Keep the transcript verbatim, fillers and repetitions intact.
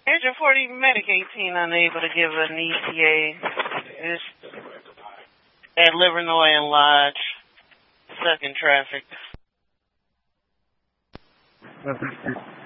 Agent forty, Medic eighteen, unable to give an E T A. It's at Livernois and Lodge, stuck in traffic. That's